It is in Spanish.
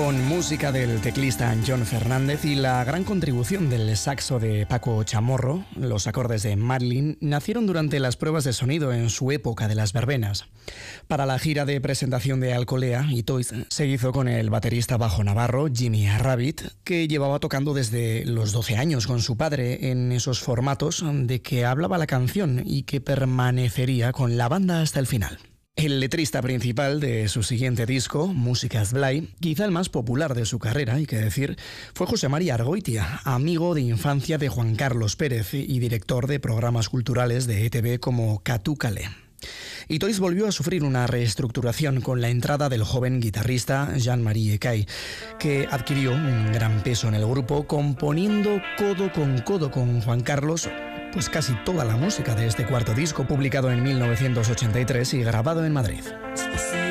Con música del teclista John Fernández y la gran contribución del saxo de Paco Chamorro, los acordes de Marilyn nacieron durante las pruebas de sonido en su época de las verbenas. Para la gira de presentación de Alcolea y Toys se hizo con el baterista bajo navarro Jimmy Rabbit, que llevaba tocando desde los 12 años con su padre en esos formatos de que hablaba la canción y que permanecería con la banda hasta el final. El letrista principal de su siguiente disco, Músicas Blai, quizá el más popular de su carrera, hay que decir, fue José María Argoitia, amigo de infancia de Juan Carlos Pérez y director de programas culturales de ETV como Catu Calé. Y Toys volvió a sufrir una reestructuración con la entrada del joven guitarrista Jean-Marie Ecay, que adquirió un gran peso en el grupo, componiendo codo con Juan Carlos pues casi toda la música de este cuarto disco, publicado en 1983 y grabado en Madrid.